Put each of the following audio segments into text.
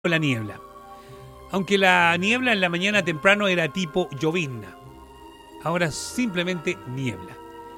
la niebla. Aunque la niebla en la mañana temprano era tipo llovizna. Ahora simplemente niebla.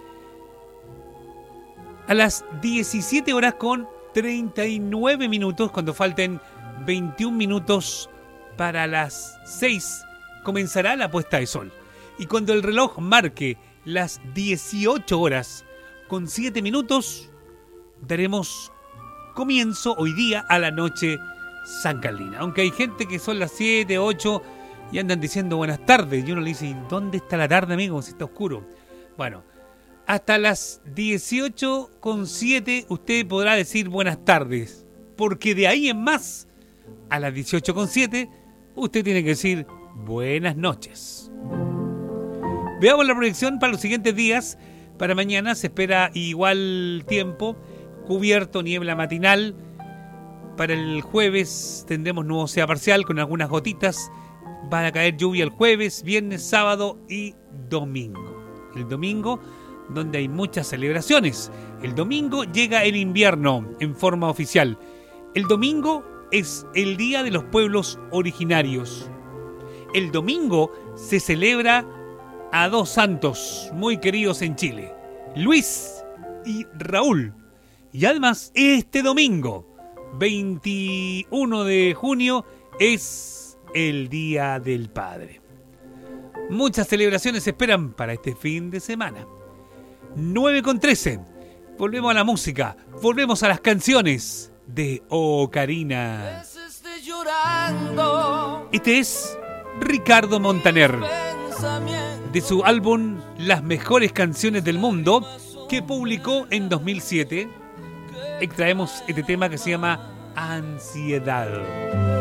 A las 17 horas con 39 minutos, cuando falten 21 minutos para las 6, comenzará la puesta de sol. Y cuando el reloj marque las 18 horas con 7 minutos, daremos comienzo hoy día a la noche San Carlina. Aunque hay gente que son las 7, 8 y andan diciendo buenas tardes. Y uno le dice, ¿dónde está la tarde, amigo? Si está oscuro. Bueno, hasta las 18:07 usted podrá decir buenas tardes. Porque de ahí en más, a las 18:07, usted tiene que decir buenas noches. Veamos la proyección para los siguientes días. Para mañana se espera igual tiempo, cubierto, niebla matinal. Para el jueves tendremos nubosidad parcial con algunas gotitas. Va a caer lluvia el jueves, viernes, sábado y domingo. El domingo, donde hay muchas celebraciones. El domingo llega el invierno en forma oficial. El domingo es el Día de los Pueblos Originarios. El domingo se celebra a dos santos muy queridos en Chile, Luis y Raúl. Y además, este domingo, 21 de junio, es el Día del Padre. Muchas celebraciones se esperan para este fin de semana. 9:13. Volvemos a la música, volvemos a las canciones de Ocarina. Este es Ricardo Montaner, de su álbum Las Mejores Canciones del Mundo, que publicó en 2007. Extraemos este tema que se llama Ansiedad.